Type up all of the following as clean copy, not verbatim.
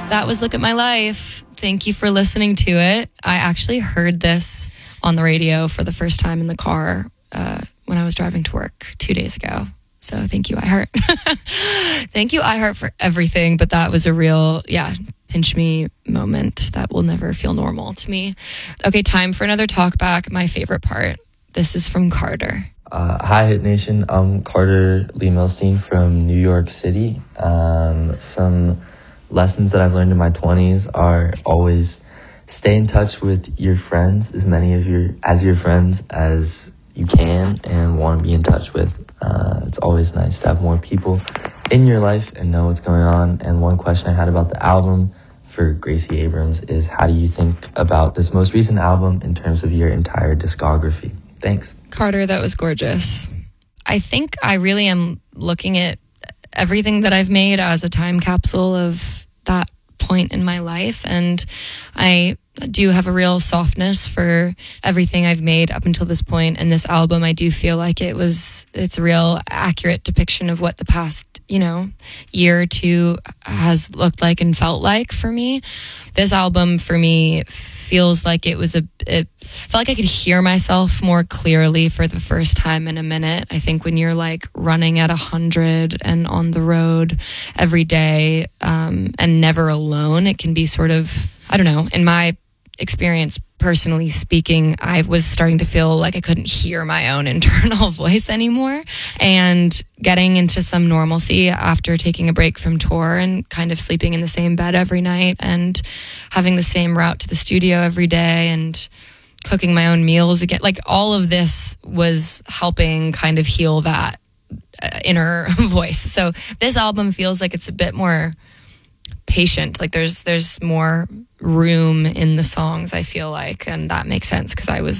That was Look at My Life. Thank you for listening to it. I actually heard this on the radio for the first time in the car when I was driving to work 2 days ago. So thank you, iHeart. Thank you, iHeart, for everything. But that was a real, pinch me moment that will never feel normal to me. Okay, time for another talk back. My favorite part. This is from Carter. Hi, Hit Nation. I'm Carter Lee Milstein from New York City. Some lessons that I've learned in my 20s are always stay in touch with your friends, as many of your friends as you can and want to be in touch with. It's always nice to have more people in your life and know what's going on. And one question I had about the album for Gracie Abrams is, how do you think about this most recent album in terms of your entire discography? Thanks. Carter, that was gorgeous. I think I really am looking at everything that I've made as a time capsule of that point in my life. And I do have a real softness for everything I've made up until this point. And this album, I do feel like it's a real accurate depiction of what the past, year or two has looked like and felt like for me. This album for me feels like it felt like I could hear myself more clearly for the first time in a minute. I think when you're like running at 100 and on the road every day, and never alone, it can be sort of, I don't know, in my experience, personally speaking, I was starting to feel like I couldn't hear my own internal voice anymore. And getting into some normalcy after taking a break from tour and kind of sleeping in the same bed every night and having the same route to the studio every day and cooking my own meals again, like all of this was helping kind of heal that inner voice. So this album feels like it's a bit more patient, like there's more room in the songs, I feel like, and that makes sense because I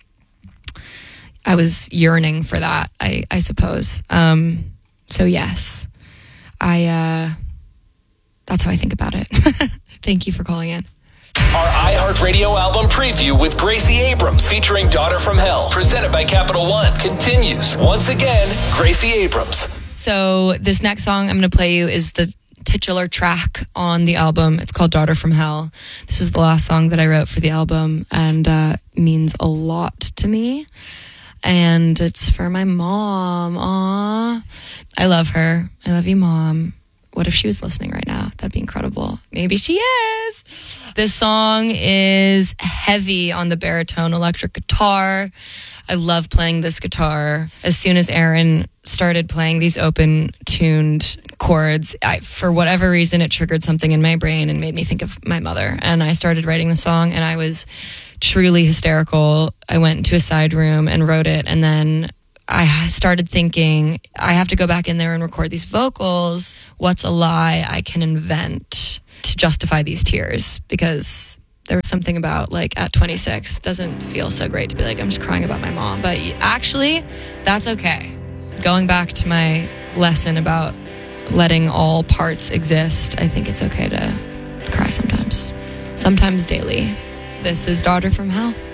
was yearning for that, I suppose. So yes, that's how I think about it. Thank you for calling in. Our iHeartRadio album preview with Gracie Abrams featuring Daughter from Hell, presented by Capital One, continues. Once again, Gracie Abrams. So this next song I'm going to play you is the titular track on the album. It's called Daughter from Hell. This was the last song that I wrote for the album and means a lot to me. And it's for my mom. Aw. I love her. I love you, Mom. What if she was listening right now? That'd be incredible. Maybe she is. This song is heavy on the baritone electric guitar. I love playing this guitar. As soon as Aaron started playing these open-tuned chords, for whatever reason, it triggered something in my brain and made me think of my mother. And I started writing the song, and I was truly hysterical. I went into a side room and wrote it, and then I started thinking, I have to go back in there and record these vocals. What's a lie I can invent to justify these tears? Because there was something about, like, at 26, doesn't feel so great to be like, I'm just crying about my mom. But actually, that's okay. Going back to my lesson about letting all parts exist, I think it's okay to cry sometimes. Sometimes daily. This is Daughter from Hell.